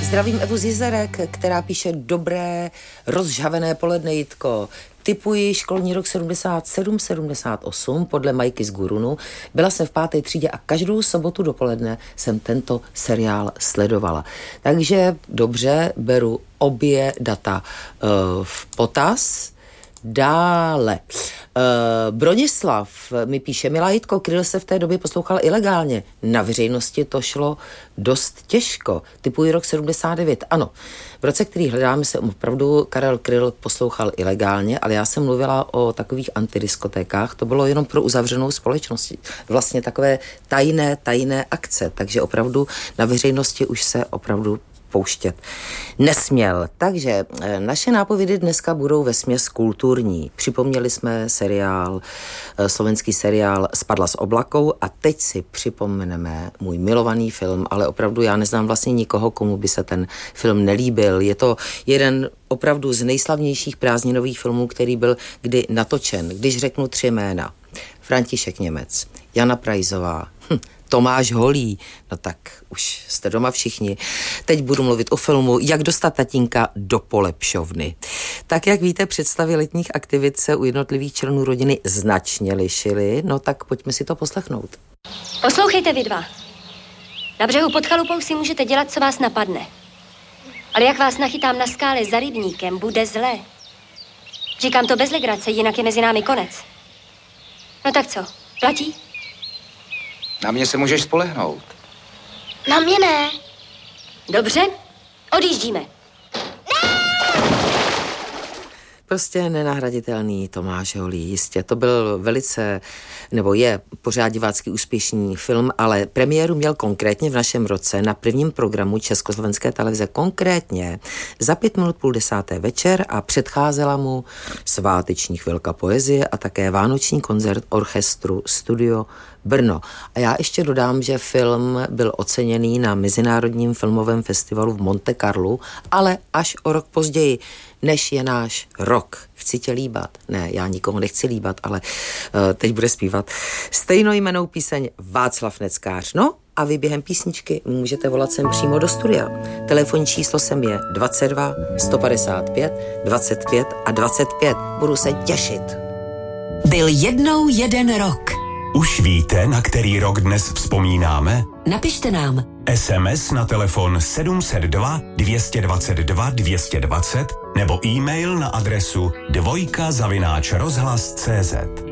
Zdravím Evu z Jizerek, která píše dobré, rozžhavené poledne, Jitko. Typuji školní rok 77-78 podle Majky z Gurunu. Byla jsem v 5. třídě a každou sobotu dopoledne jsem tento seriál sledovala. Takže dobře, beru obě data v potaz. Dále. Bronislav mi píše, milá Jitko, Kryl se v té době poslouchal ilegálně. Na veřejnosti to šlo dost těžko. Typuji rok 79. Ano, v roce, který hledáme, se opravdu Karel Kryl poslouchal ilegálně, ale já jsem mluvila o takových antidiskotékách. To bylo jenom pro uzavřenou společnost. Vlastně takové tajné akce. Takže opravdu na veřejnosti už se opravdu pouštět nesměl. Takže naše nápovědy dneska budou vesměs kulturní. Připomněli jsme slovenský seriál Spadla s oblakou a teď si připomeneme můj milovaný film, ale opravdu já neznám vlastně nikoho, komu by se ten film nelíbil. Je to jeden opravdu z nejslavnějších prázdninových filmů, který byl kdy natočen. Když řeknu 3 jména. František Němec, Jana Prajzová, Tomáš Holý, no tak už jste doma všichni. Teď budu mluvit o filmu Jak dostat tatínka do polepšovny. Tak jak víte, představy letních aktivit se u jednotlivých členů rodiny značně lišily, no tak pojďme si to poslechnout. Poslouchejte vy dva. Na břehu pod chalupou si můžete dělat, co vás napadne. Ale jak vás nachytám na skále za rybníkem, bude zlé. Říkám to bez legrace, jinak je mezi námi konec. No tak co, platí? Na mě se můžeš spolehnout. Na mě ne. Dobře, odjíždíme. Prostě nenahraditelný Tomáš Holý, jistě. To byl je pořád divácky úspěšný film, ale premiéru měl konkrétně v našem roce na prvním programu Československé televize, konkrétně za 9:45 večer a předcházela mu sváteční chvilka poezie a také vánoční koncert orchestru Studio Brno. A já ještě dodám, že film byl oceněný na Mezinárodním filmovém festivalu v Monte Carlu, ale až o rok později, než je náš rok. Chci tě líbat. Ne, já nikoho nechci líbat, ale teď bude zpívat stejnojmennou píseň Václav Neckář. No a vy během písničky můžete volat sem přímo do studia. Telefonní číslo sem je 22 155 25 a 25. Budu se těšit. Byl jednou jeden rok. Už víte, na který rok dnes vzpomínáme? Napište nám. SMS na telefon 702 222 220 nebo e-mail na adresu dvojka@rozhlas.cz.